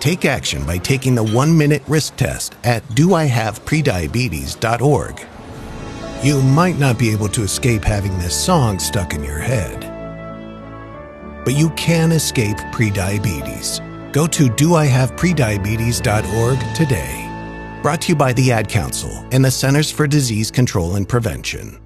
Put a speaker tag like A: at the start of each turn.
A: Take action by taking the 1-minute risk test at doihaveprediabetes.org. You might not be able to escape having this song stuck in your head, but you can escape prediabetes. Go to doihaveprediabetes.org today. Brought to you by the Ad Council and the Centers for Disease Control and Prevention.